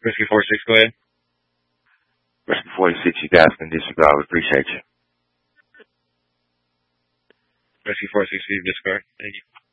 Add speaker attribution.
Speaker 1: Whiskey 46, go ahead.
Speaker 2: Whiskey 46, you guys can disregard. We appreciate you.
Speaker 1: Whiskey 46, leave discard. Thank you.